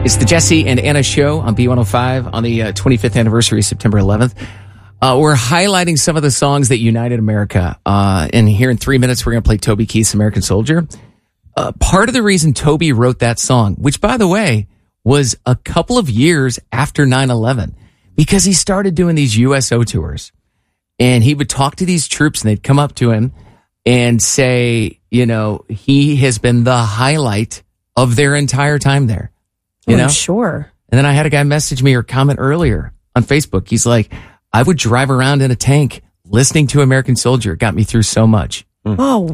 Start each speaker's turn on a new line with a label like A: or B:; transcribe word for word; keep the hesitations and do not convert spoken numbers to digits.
A: It's the Jesse and Anna Show on B one oh five on the uh, twenty-fifth anniversary, September eleventh. Uh, we're highlighting some of the songs that united America. Uh, and here in three minutes, we're going to play Toby Keith's American Soldier. Uh, part of the reason Toby wrote that song, which, by the way, was a couple of years after nine eleven, because he started doing these U S O tours. And he would talk to these troops, and they'd come up to him and say, you know, he has been the highlight of their entire time there. You
B: oh,
A: know?
B: I'm sure.
A: And then I had a guy message me or comment earlier on Facebook. He's like, I would drive around in a tank listening to American Soldier. It got me through so much.
B: Oh,